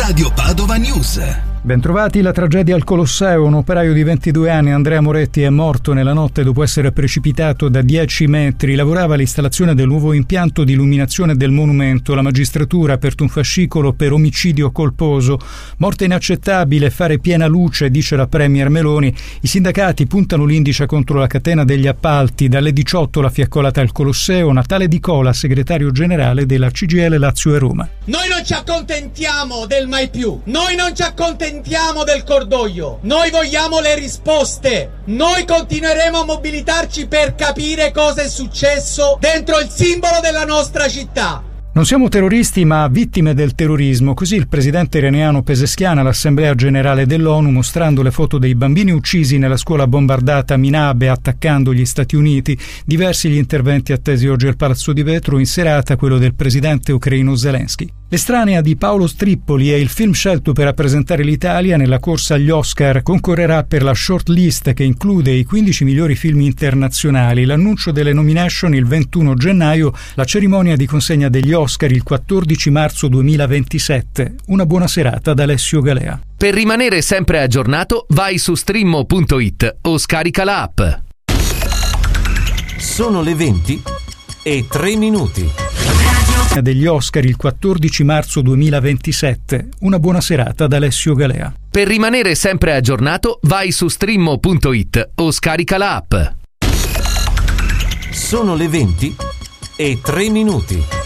Radio Padova News. Bentrovati. La tragedia al Colosseo. Un operaio di 22 anni, Andrea Moretti, è morto nella notte dopo essere precipitato da 10 metri. Lavorava all'installazione del nuovo impianto di illuminazione del monumento. La magistratura ha aperto un fascicolo per omicidio colposo. Morte inaccettabile, fare piena luce, dice la premier Meloni. I sindacati puntano l'indice contro la catena degli appalti. Dalle 18 la fiaccolata al Colosseo. Natale Di Cola, segretario generale della CGIL Lazio e Roma. Noi non ci accontentiamo del mai più. Noi non ci accontentiamo del cordoglio. Noi vogliamo le risposte. Noi continueremo a mobilitarci per capire cosa è successo dentro il simbolo della nostra città. Non siamo terroristi ma vittime del terrorismo, così il presidente iraniano Pezeshkian all'Assemblea Generale dell'ONU, mostrando le foto dei bambini uccisi nella scuola bombardata a Minabe attaccando gli Stati Uniti. Diversi gli interventi attesi oggi al Palazzo di Vetro, in serata quello del presidente ucraino Zelensky. L'estranea di Paolo Strippoli è il film scelto per rappresentare l'Italia nella corsa agli Oscar. Concorrerà per la short list che include i 15 migliori film internazionali. L'annuncio delle nomination il 21 gennaio, la cerimonia di consegna degli Oscar il 14 marzo 2027. Una buona serata da Alessio Galea. Per rimanere sempre aggiornato, vai su streammo.it o scarica la app. Sono le 20:03. Degli Oscar il 14 marzo 2027. Una buona serata da Alessio Galea. Per rimanere sempre aggiornato, vai su streammo.it o scarica la app. Sono le 20:03.